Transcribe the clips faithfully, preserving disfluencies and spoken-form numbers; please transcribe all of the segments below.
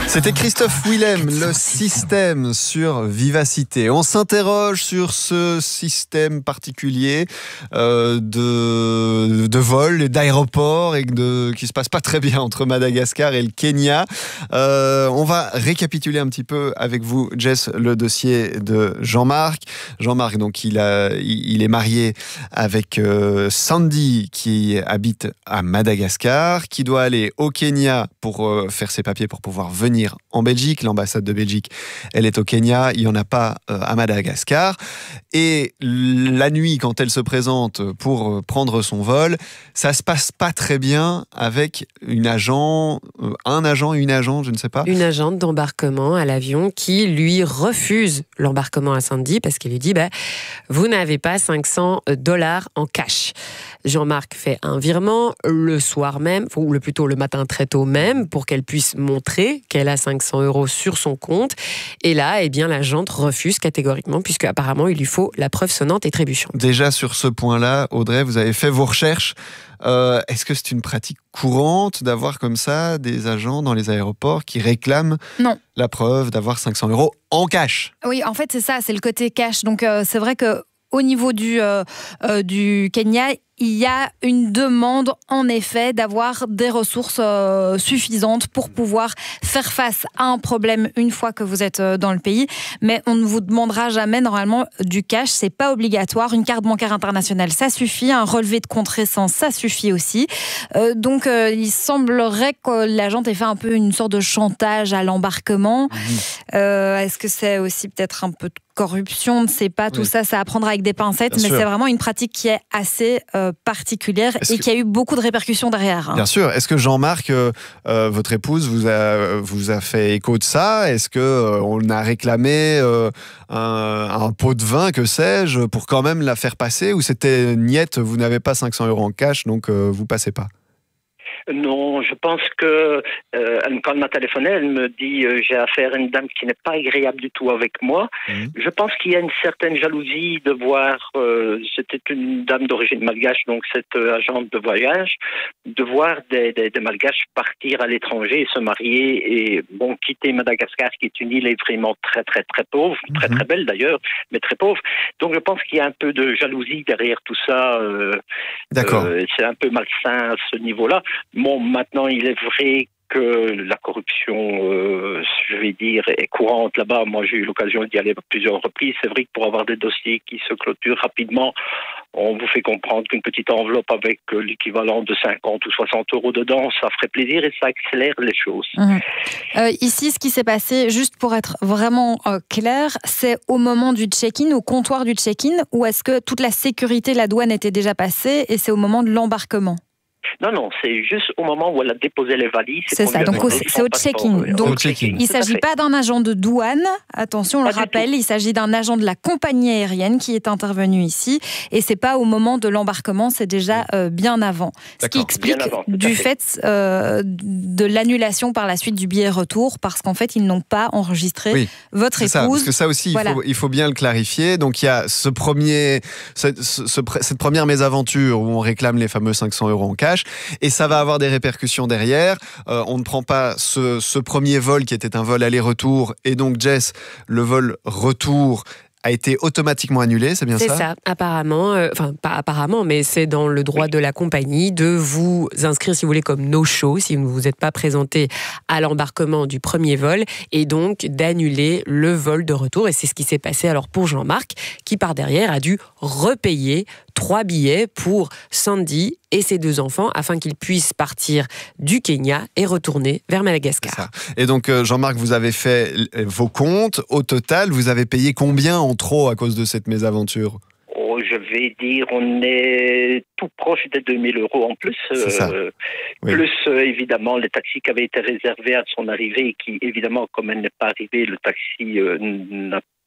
C'était Christophe Willem, le système sur Vivacité. On s'interroge sur ce système particulier euh, de, de vol et d'aéroport et de, qui se passe pas très bien entre Madagascar et le Kenya. Euh, on va récapituler un petit peu avec vous, Jess, le dossier de Jean-Marc. Jean-Marc, donc, il, a, il est marié avec euh, Sandy qui habite à Madagascar, qui doit aller au Kenya pour euh, faire ses papiers pour pouvoir venir en Belgique. L'ambassade de Belgique, elle est au Kenya, il n'y en a pas euh, à Madagascar. Et la nuit, quand elle se présente pour euh, prendre son vol, ça se passe pas très bien avec une agent, euh, un agent, une agent, je ne sais pas. Une agente d'embarquement à l'avion qui lui refuse l'embarquement à Sandy parce qu'elle lui dit bah, « Vous n'avez pas cinq cents dollars en cash ». Jean-Marc fait un virement le soir même, ou le plutôt le matin très tôt même, pour qu'elle puisse montrer qu'elle a cinq cents euros sur son compte. Et là, eh bien, l'agente refuse catégoriquement, puisque apparemment il lui faut la preuve sonnante et trébuchante. Déjà sur ce point-là, Audrey, vous avez fait vos recherches. Euh, est-ce que c'est une pratique courante d'avoir comme ça des agents dans les aéroports qui réclament non. la preuve d'avoir cinq cents euros en cash? Oui, en fait, c'est ça, c'est le côté cash. Donc, euh, c'est vrai que au niveau du, euh, euh, du Kenya, il y a une demande, en effet, d'avoir des ressources euh, suffisantes pour pouvoir faire face à un problème une fois que vous êtes dans le pays. Mais on ne vous demandera jamais, normalement, du cash. C'est pas obligatoire. Une carte bancaire internationale, ça suffit. Un relevé de compte récent, ça suffit aussi. Euh, donc, euh, il semblerait que l'agent ait fait un peu une sorte de chantage à l'embarquement. Mmh. Euh, est-ce que c'est aussi peut-être un peu de corruption? On ne sait pas. Tout oui. ça, ça à prendre avec des pincettes. Bien mais sûr. C'est vraiment une pratique qui est assez euh, particulière Est-ce et que... qui a eu beaucoup de répercussions derrière. Hein. Bien sûr. Est-ce que Jean-Marc, euh, euh, votre épouse, vous a, vous a fait écho de ça? Est-ce qu'on euh, a réclamé euh, un, un pot de vin, que sais-je, pour quand même la faire passer? Ou c'était niette, vous n'avez pas cinq cents euros en cash, donc euh, vous passez pas? Non, je pense que euh, quand elle m'a téléphoné, elle me dit euh, j'ai affaire à une dame qui n'est pas agréable du tout avec moi. Mmh. Je pense qu'il y a une certaine jalousie de voir, euh, c'était une dame d'origine malgache, donc cette euh, agente de voyage, de voir des, des, des malgaches partir à l'étranger et se marier et bon quitter Madagascar, qui est une île vraiment très très très pauvre, mmh. très très belle d'ailleurs, mais très pauvre. Donc je pense qu'il y a un peu de jalousie derrière tout ça. Euh, D'accord. Euh, c'est un peu malsain à ce niveau-là. Bon, maintenant, il est vrai que la corruption, euh, je vais dire, est courante là-bas. Moi, j'ai eu l'occasion d'y aller à plusieurs reprises. C'est vrai que pour avoir des dossiers qui se clôturent rapidement, on vous fait comprendre qu'une petite enveloppe avec l'équivalent de cinquante ou soixante euros dedans, ça ferait plaisir et ça accélère les choses. Mmh. Euh, ici, ce qui s'est passé, juste pour être vraiment euh, clair, c'est au moment du check-in, au comptoir du check-in, ou est-ce que toute la sécurité, la douane était déjà passée et c'est au moment de l'embarquement? Non, non, c'est juste au moment où elle a déposé les valises. C'est ça, donc au, c'est au check-in. Donc, check-in. Il ne s'agit pas d'un agent de douane, attention, on pas le rappelle, il s'agit d'un agent de la compagnie aérienne qui est intervenu ici, et ce n'est pas au moment de l'embarquement, c'est déjà euh, bien avant. D'accord. Ce qui explique avant, du fait, fait euh, de l'annulation par la suite du billet retour, parce qu'en fait, ils n'ont pas enregistré oui, votre épouse. Ça, parce que ça aussi, voilà. il, faut, il faut bien le clarifier. Donc, il y a ce premier, ce, ce, ce, cette première mésaventure où on réclame les fameux cinq cents euros en cash. Et ça va avoir des répercussions derrière. Euh, on ne prend pas ce, ce premier vol qui était un vol aller-retour. Et donc, Jess, le vol retour a été automatiquement annulé, c'est bien c'est ça? C'est ça, apparemment, euh, enfin pas apparemment, mais c'est dans le droit de la compagnie de vous inscrire, si vous voulez, comme no-show, si vous ne vous êtes pas présenté à l'embarquement du premier vol, et donc d'annuler le vol de retour. Et c'est ce qui s'est passé alors pour Jean-Marc, qui par derrière a dû repayer trois billets pour Sandy et ses deux enfants afin qu'ils puissent partir du Kenya et retourner vers Madagascar. Et donc, Jean-Marc, vous avez fait vos comptes. Au total, vous avez payé combien en trop à cause de cette mésaventure? Oh, je vais dire, on est tout proche des deux mille euros en plus. Euh, oui. Plus, euh, évidemment, les taxis qui avaient été réservés à son arrivée et qui, évidemment, comme elle n'est pas arrivée, le taxi euh, n'a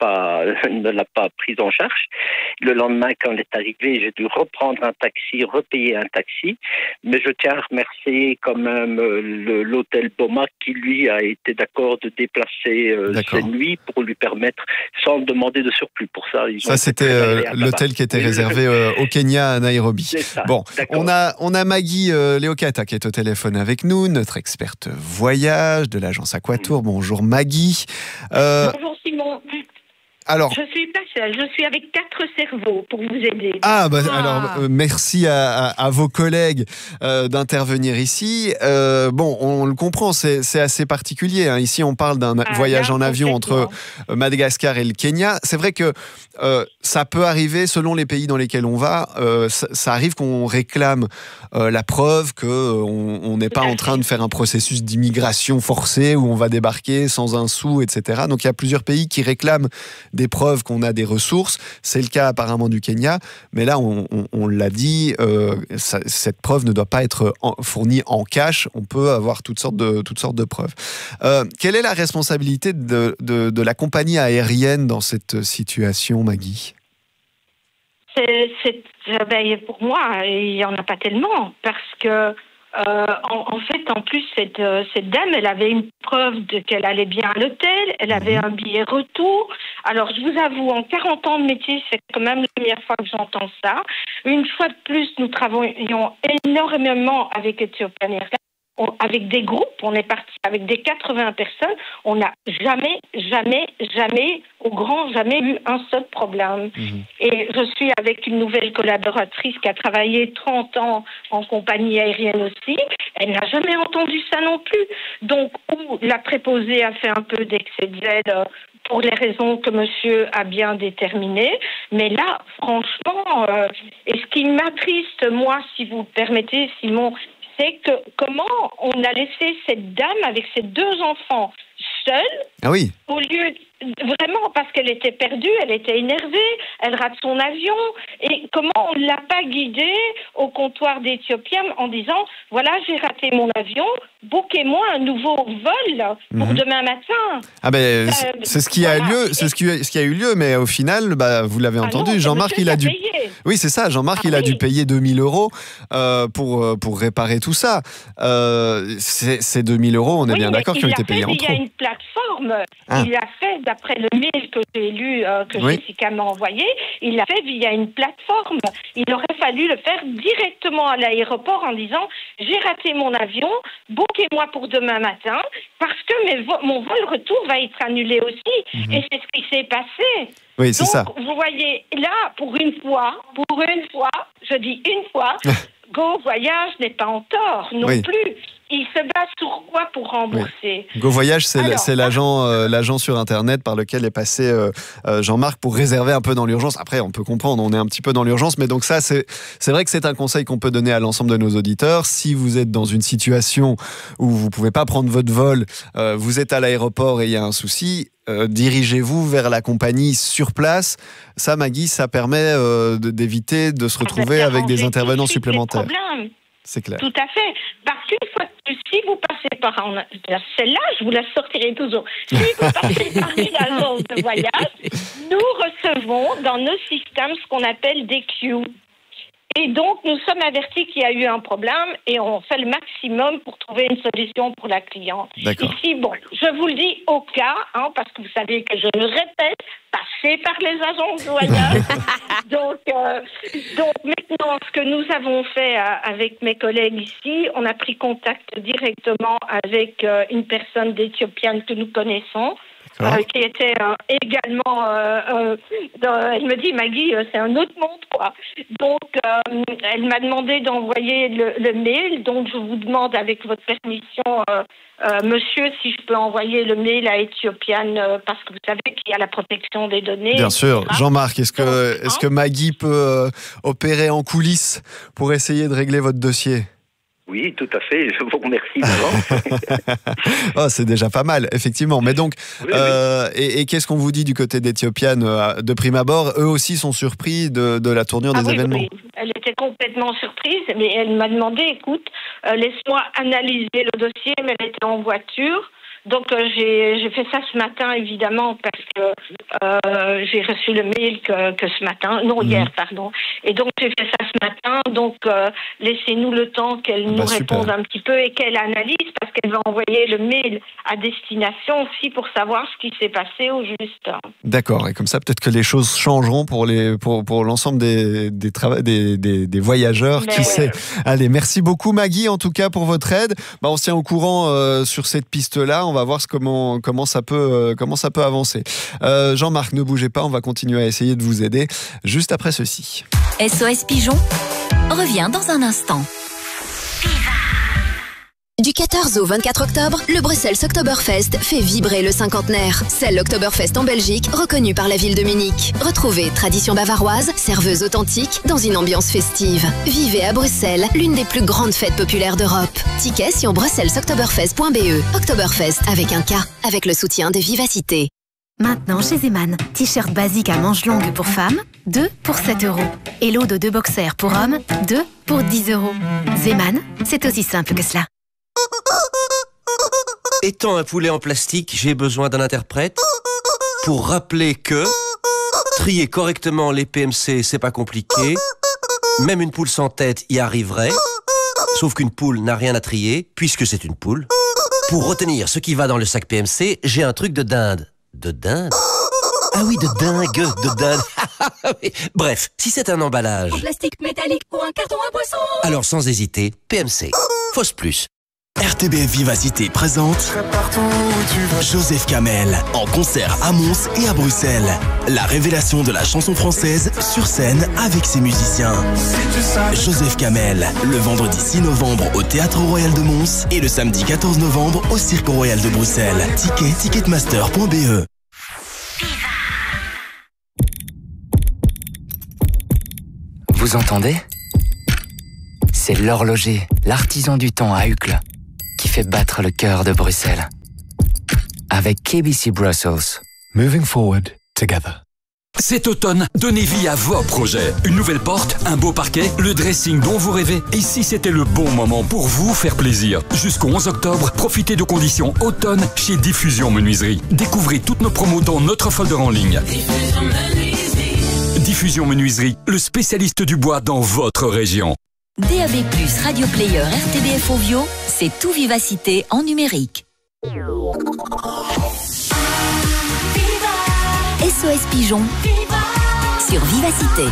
pas, ne l'a pas prise en charge. Le lendemain, quand elle est arrivée, j'ai dû reprendre un taxi, repayer un taxi. Mais je tiens à remercier quand même le, l'hôtel Boma qui, lui, a été d'accord de déplacer euh, ses nuits pour lui permettre, sans demander de surplus. Pour ça, ils ça c'était euh, l'hôtel qui était réservé euh, au Kenya, à Nairobi. Ça, bon, on a, on a Maggie euh, Leokata qui est au téléphone avec nous, notre experte voyage de l'agence Aquatour. Bonjour Maggie. Euh, Bonjour Simon. Alors, je suis pas seule, je suis avec quatre cerveaux pour vous aider. Ah, bah, ah. alors euh, merci à, à, à vos collègues euh, d'intervenir ici. Euh, bon, on le comprend, c'est, c'est assez particulier. Hein. Ici, on parle d'un ah, voyage là, en avion entre Madagascar et le Kenya. C'est vrai que euh, ça peut arriver, selon les pays dans lesquels on va, euh, ça, ça arrive qu'on réclame euh, la preuve qu'on n'est pas en train de faire un processus d'immigration forcée où on va débarquer sans un sou, et cetera. Donc, il y a plusieurs pays qui réclament des preuves qu'on a des ressources. C'est le cas apparemment du Kenya, mais là, on, on, on l'a dit, euh, ça, cette preuve ne doit pas être en, fournie en cash. On peut avoir toutes sortes de, toutes sortes de preuves. Euh, quelle est la responsabilité de, de, de la compagnie aérienne dans cette situation, Maggie ? c'est, c'est, ben, pour moi, il n'y en a pas tellement, parce que Euh, en, en fait, en plus, cette, euh, cette dame, elle avait une preuve de qu'elle allait bien à l'hôtel, elle avait un billet retour. Alors, je vous avoue, en quarante ans de métier, c'est quand même la première fois que j'entends ça. Une fois de plus, nous travaillons énormément avec Ethiopian Airlines. On, avec des groupes, on est parti avec des quatre-vingts personnes, on n'a jamais, jamais, jamais, au grand jamais eu un seul problème. Mmh. Et je suis avec une nouvelle collaboratrice qui a travaillé trente ans en compagnie aérienne aussi, elle n'a jamais entendu ça non plus. Donc, où la préposée a fait un peu d'excès de zèle pour les raisons que monsieur a bien déterminées, mais là, franchement, euh, et ce qui m'attriste, moi, si vous le permettez, Simon, c'est que comment on a laissé cette dame avec ses deux enfants seule, ah oui. au lieu vraiment parce qu'elle était perdue, elle était énervée, elle rate son avion, et comment on ne l'a pas guidée au comptoir d'Ethiopian en disant voilà, j'ai raté mon avion, bookez-moi un nouveau vol pour mmh. demain matin. Ah ben euh, c'est ce qui voilà. a lieu, c'est et... ce qui ce qui a eu lieu, mais au final, bah vous l'avez ah entendu, non, Jean-Marc il a dû payé. Oui, c'est ça, Jean-Marc ah il oui. a dû payer deux mille euros euh, pour pour réparer tout ça. Euh, c'est, ces deux mille euros, on est oui, bien d'accord qu'ils ont été payés en trop. Il y a une plateforme, ah. il a fait d'après le mail que j'ai lu, euh, que oui. Jessica m'a envoyé, il l'a fait via une plateforme. Il aurait fallu le faire directement à l'aéroport en disant j'ai raté mon avion, bookez-moi pour demain matin, parce que mes vo- mon vol retour va être annulé aussi. Mmh. Et c'est ce qui s'est passé. Oui, c'est Donc, ça. vous voyez, là, pour une fois, pour une fois, je dis une fois, Go Voyage n'est pas en tort non oui. plus. Il se base sur quoi pour rembourser ? Oui. Go Voyage, c'est, Alors, c'est l'agent, euh, l'agent sur Internet par lequel est passé euh, euh, Jean-Marc pour réserver un peu dans l'urgence. Après, on peut comprendre, on est un petit peu dans l'urgence, mais donc ça, c'est, c'est vrai que c'est un conseil qu'on peut donner à l'ensemble de nos auditeurs. Si vous êtes dans une situation où vous ne pouvez pas prendre votre vol, euh, vous êtes à l'aéroport et il y a un souci, Euh, dirigez-vous vers la compagnie sur place. Ça, Maggie, ça permet euh, de, d'éviter de se retrouver ah, avec des intervenants supplémentaires. C'est clair. Tout à fait. Parce qu'une fois que si vous passez par en, celle-là, je vous la sortirai toujours. Si vous passez par une agence de voyage, nous recevons dans nos systèmes ce qu'on appelle des queues. Et donc, nous sommes avertis qu'il y a eu un problème et on fait le maximum pour trouver une solution pour la cliente. D'accord. Ici, bon, je vous le dis au cas, hein, parce que vous savez que je le répète, passez par les agences de voyage. donc, euh, donc, maintenant, ce que nous avons fait euh, avec mes collègues ici, on a pris contact directement avec euh, une personne d'Ethiopian que nous connaissons. Euh, qui était euh, également euh, euh, dans, elle me dit Maggie euh, c'est un autre monde quoi, donc euh, elle m'a demandé d'envoyer le, le mail, donc je vous demande avec votre permission euh, euh, monsieur si je peux envoyer le mail à Ethiopian euh, parce que vous savez qu'il y a la protection des données. Bien sûr. Jean-Marc, est-ce que, donc, est-ce hein? que Maggie peut euh, opérer en coulisses pour essayer de régler votre dossier ? Oui, tout à fait. Je vous remercie d'avance. Oh, c'est déjà pas mal, effectivement. Mais donc, oui, euh, oui. Et, et qu'est-ce qu'on vous dit du côté d'Ethiopian euh, de prime abord ? Eux aussi sont surpris de, de la tournure ah des oui, événements. Oui. Elle était complètement surprise, mais elle m'a demandé, écoute, euh, laisse-moi analyser le dossier, mais elle était en voiture. Donc euh, j'ai, j'ai fait ça ce matin, évidemment, parce que euh, j'ai reçu le mail que, que ce matin, non, mmh. hier, pardon. Et donc j'ai fait ça ce matin. Donc euh, laissez-nous le temps qu'elle nous bah, réponde un petit peu et qu'elle analyse, parce qu'elle va envoyer le mail à destination aussi pour savoir ce qui s'est passé au juste. D'accord, et comme ça peut-être que les choses changeront pour, les, pour, pour l'ensemble des, des, trava- des, des, des voyageurs, Mais... qui sait. Allez, merci beaucoup Maggie en tout cas pour votre aide. Bah, on se tient au courant euh, sur cette piste-là, on va voir ce, comment, comment, ça peut, euh, comment ça peut avancer. Euh, Jean-Marc, ne bougez pas, on va continuer à essayer de vous aider juste après ceci. S O S Pigeon revient dans un instant. Du quatorze au vingt-quatre octobre, le Bruxelles Oktoberfest fait vibrer le cinquantenaire. C'est l'Oktoberfest en Belgique, reconnu par la ville de Munich. Retrouvez tradition bavaroise, serveuse authentique, dans une ambiance festive. Vivez à Bruxelles, l'une des plus grandes fêtes populaires d'Europe. Tickets sur bruxelles oktoberfest point b e. Oktoberfest avec un K, avec le soutien de Vivacité. Maintenant chez Zeman, t-shirt basique à manches longues pour femmes, deux pour sept euros. Et lot de deux boxers pour hommes, deux pour dix euros. Zeman, c'est aussi simple que cela. Étant un poulet en plastique, j'ai besoin d'un interprète pour rappeler que trier correctement les P M C, c'est pas compliqué. Même une poule sans tête y arriverait. Sauf qu'une poule n'a rien à trier, puisque c'est une poule. Pour retenir ce qui va dans le sac P M C, j'ai un truc de dinde. De dinde? Ah oui, de dingue, de dinde. Bref, si c'est un emballage... En plastique métallique ou un carton à boisson. Alors sans hésiter, P M C. Fausse plus. R T B F Vivacité présente Joseph Kamel en concert à Mons et à Bruxelles. La révélation de la chanson française sur scène avec ses musiciens. Joseph Kamel, le vendredi six novembre au Théâtre Royal de Mons et le samedi quatorze novembre au Cirque Royal de Bruxelles. Ticket ticketmaster point b e. Vous entendez ? C'est l'horloger, l'artisan du temps à Uccle, qui fait battre le cœur de Bruxelles. Avec K B C Brussels. Moving forward together. Cet automne, donnez vie à vos projets. Une nouvelle porte, un beau parquet, le dressing dont vous rêvez. Et si c'était le bon moment pour vous faire plaisir? Jusqu'au onze octobre, profitez de conditions automne chez Diffusion Menuiserie. Découvrez toutes nos promos dans notre folder en ligne. Diffusion Menuiserie. Diffusion Menuiserie, le spécialiste du bois dans votre région. D A B plus, Radio Player, R T B F Ovio, c'est tout Vivacité en numérique. S O S Pigeon sur Vivacité.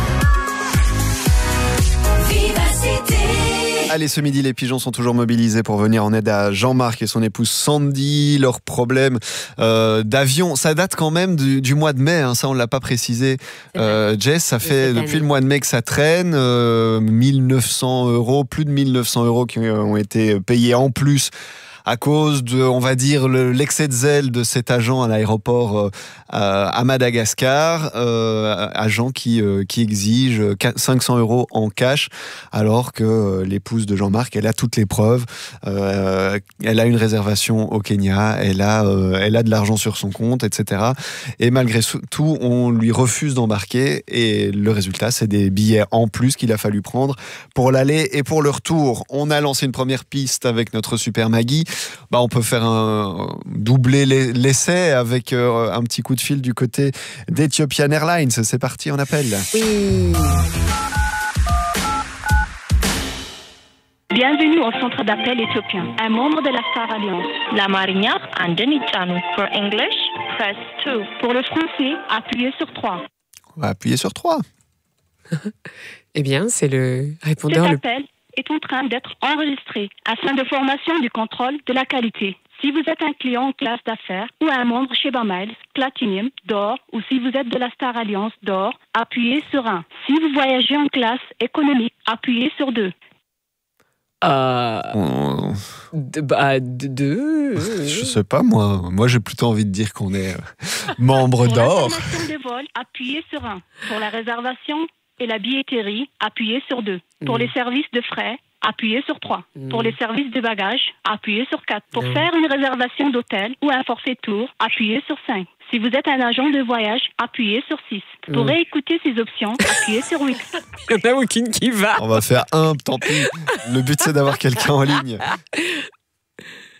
Vivacité. Allez, ce midi, les pigeons sont toujours mobilisés pour venir en aide à Jean-Marc et son épouse Sandy. Leur problème euh, d'avion, ça date quand même du, du mois de mai, hein, ça on ne l'a pas précisé. Euh, Jess, ça fait depuis le mois de mai que ça traîne. Euh, mille neuf cents euros, plus de mille neuf cents euros qui ont été payés en plus à cause de, on va dire, le, l'excès de zèle de cet agent à l'aéroport euh, à Madagascar, euh, agent qui, euh, qui exige cinq cents euros en cash, alors que euh, l'épouse de Jean-Marc, elle a toutes les preuves, euh, elle a une réservation au Kenya, elle a, euh, elle a de l'argent sur son compte, et cetera. Et malgré tout, on lui refuse d'embarquer, et le résultat, c'est des billets en plus qu'il a fallu prendre pour l'aller et pour le retour. On a lancé une première piste avec notre super Maggie. Bah, on peut faire un doubler l'essai avec euh, un petit coup de fil du côté d'Ethiopian Airlines. C'est parti, on appelle. Oui. Bienvenue au centre d'appel éthiopien, un membre de la Star Alliance. La Marigna Andenichanu. For English, press two. Pour le français, appuyez sur trois. On va appuyer sur trois. Eh bien, c'est le répondeur. Cet appel est en train d'être enregistré afin de formation du contrôle de la qualité. Si vous êtes un client en classe d'affaires ou un membre chez Bamiles, Platinum, d'or, ou si vous êtes de la Star Alliance d'or, appuyez sur un. Si vous voyagez en classe économique, appuyez sur deux. Euh... On... De, bah, de, de... Je sais pas, moi. Moi, j'ai plutôt envie de dire qu'on est membre Pour d'or. Pour l'information de vol, appuyez sur un. Pour la réservation et la billetterie, appuyez sur deux. Pour mmh. les services de frais, appuyez sur trois. Mmh. Pour les services de bagages, appuyez sur quatre. Pour mmh. faire une réservation d'hôtel ou un forfait tour, appuyez sur cinq. Si vous êtes un agent de voyage, appuyez sur six. Pour mmh. réécouter ces options, appuyez sur huit. Il n'y en a aucune qui va. On va faire un, tant pis. Le but, c'est d'avoir quelqu'un en ligne.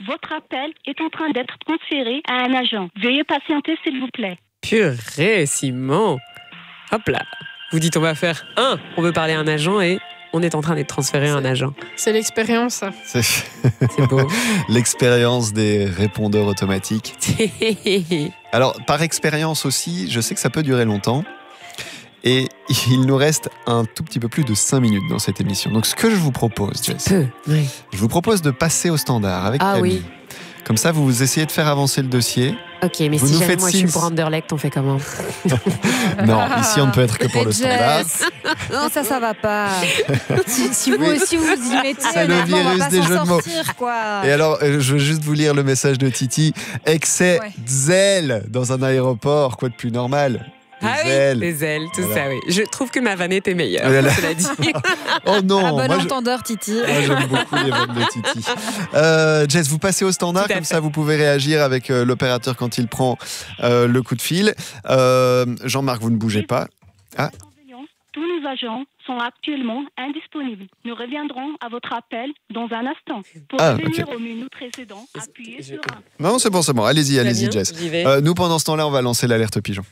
Votre appel est en train d'être transféré à un agent. Veuillez patienter, s'il vous plaît. Purée, Simon. Hop là. Vous dites on va faire un, on veut parler à un agent et on est en train d'être transféré à un agent. C'est l'expérience, ça. C'est, C'est beau. L'expérience des répondeurs automatiques. Alors, par expérience aussi, je sais que ça peut durer longtemps. Et il nous reste un tout petit peu plus de cinq minutes dans cette émission. Donc, ce que je vous propose, Jess, Peu, oui. je vous propose de passer au standard avec Ah Camille. oui. Comme ça, vous, vous essayez de faire avancer le dossier. Ok, mais Vous si nous jamais faites moi je signe. suis pour Anderlecht, on fait comment? Non, ici, on ne peut être que pour le Jess. standard. Non, ça, ça va pas. si, si vous Oui. aussi vous y mettez, C'est le honnêtement, on va virus pas des s'en jeux de mots. sortir, quoi. Et alors, euh, je veux juste vous lire le message de Titi. Excès Ouais. zèle dans un aéroport, quoi de plus normal? Des Ah oui, ailes. les ailes, tout Voilà. ça, oui. Je trouve que ma vanne était meilleure, Oh là là. cela dit. Oh non, Un bon moi, je- entendeur, Titi. moi, j'aime beaucoup les vannes de Titi. Euh, Jess, vous passez au standard, Tout à comme fait. ça vous pouvez réagir avec euh, l'opérateur quand il prend euh, le coup de fil. Euh, Jean-Marc, vous ne bougez pas. Ah, Tous nos agents sont actuellement indisponibles. Nous reviendrons à votre appel dans un instant. Pour Ah, revenir ok. au menu précédent, appuyez sur un. non, c'est bon, c'est bon. Allez-y, Très allez-y, bien, Jess. j'y vais. Euh, nous, pendant ce temps-là, on va lancer l'alerte pigeon.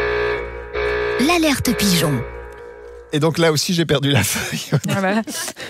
L'alerte pigeon. Et donc là aussi, j'ai perdu la feuille. Voilà.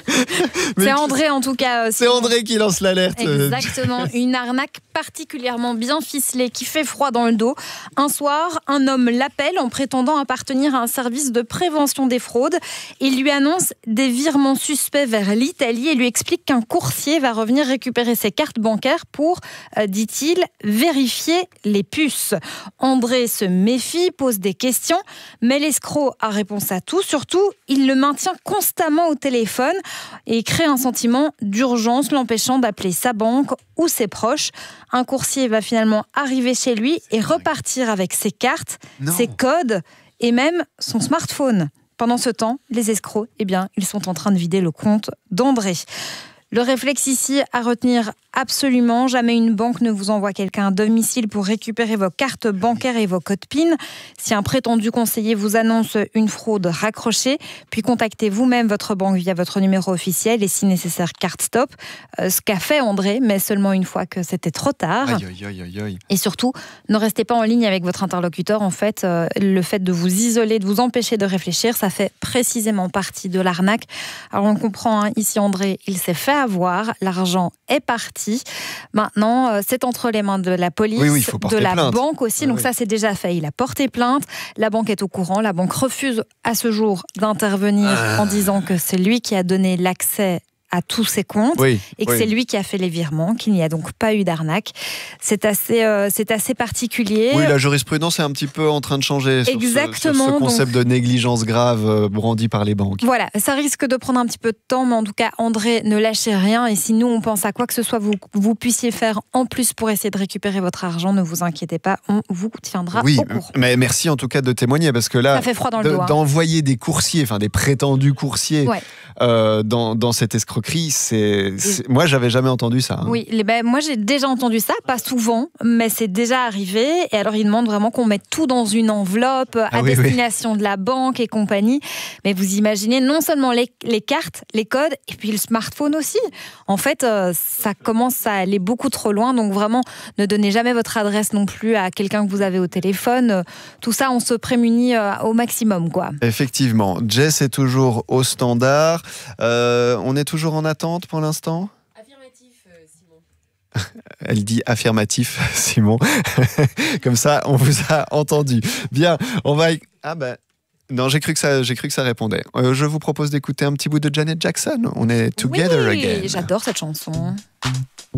Mais C'est André, en tout cas. euh, C'est André qui lance l'alerte. euh, Exactement, une arnaque particulièrement bien ficelée qui fait froid dans le dos. Un soir, un homme l'appelle en prétendant appartenir à un service de prévention des fraudes. Il lui annonce des virements suspects vers l'Italie et lui explique qu'un coursier va revenir récupérer ses cartes bancaires pour, euh, dit-il, vérifier les puces. André se méfie, pose des questions, mais l'escroc a réponse à tout. Surtout, il le maintient constamment au téléphone et crée un sentiment d'urgence l'empêchant d'appeler sa banque ou ses proches. Un coursier va finalement arriver chez lui et repartir avec ses cartes, Non. ses codes et même son smartphone. Pendant ce temps, les escrocs, eh bien, ils sont en train de vider le compte d'André. Le réflexe ici à retenir absolument, jamais une banque ne vous envoie quelqu'un à domicile pour récupérer vos cartes bancaires et vos codes PIN. Si un prétendu conseiller vous annonce une fraude, raccrochez, puis contactez vous-même votre banque via votre numéro officiel et si nécessaire, carte stop. Euh, ce qu'a fait André, mais seulement une fois que c'était trop tard. Aïe, aïe, aïe, aïe, aïe. Et surtout, ne restez pas en ligne avec votre interlocuteur. En fait, euh, le fait de vous isoler, de vous empêcher de réfléchir, ça fait précisément partie de l'arnaque. Alors on comprend, hein, ici André, il s'est fait avoir, l'argent est parti. Maintenant, euh, c'est entre les mains de la police, Oui, oui, il faut de porter la plainte. banque aussi. Ah Donc oui. ça, c'est déjà fait. Il a porté plainte. La banque est au courant. La banque refuse à ce jour d'intervenir Ah. en disant que c'est lui qui a donné l'accès à tous ses comptes Oui, et que oui. c'est lui qui a fait les virements, qu'il n'y a donc pas eu d'arnaque. C'est assez, euh, c'est assez particulier. Oui, la jurisprudence est un petit peu en train de changer sur ce- Exactement, sur ce, concept donc- de négligence grave euh, brandi par les banques. Voilà, ça risque de prendre un petit peu de temps, mais en tout cas, André, ne lâchez rien. Et si nous, on pense à quoi que ce soit, vous, vous puissiez faire en plus pour essayer de récupérer votre argent, ne vous inquiétez pas, on vous tiendra Oui, au courant. mais merci en tout cas de témoigner parce que là, Ça fait froid dans le de- dos, hein. d'envoyer des coursiers, enfin des prétendus coursiers Ouais. euh, dans, dans cette escroquerie, c'est, c'est- moi j'avais jamais entendu ça. hein. Oui, les, ben, moi j'ai déjà entendu ça, pas souvent, mais c'est déjà arrivé. Et alors ils demandent vraiment qu'on mette tout dans une enveloppe à Ah oui, destination de la banque et compagnie. Mais vous imaginez non seulement les, les cartes, les codes, et puis le smartphone aussi. En fait, euh, ça commence à aller beaucoup trop loin. Donc vraiment, ne donnez jamais votre adresse non plus à quelqu'un que vous avez au téléphone. Euh, Tout ça, on se prémunit euh, au maximum, quoi. Effectivement, Jess est toujours au standard. Euh, on est toujours en attente pour l'instant. Elle dit affirmatif, Simon. Comme ça, on vous a entendu. Bien, on va. Ah ben. Non, j'ai cru que ça, j'ai cru que ça répondait. Euh, je vous propose d'écouter un petit bout de Janet Jackson. On est together oui, again. j'adore cette chanson.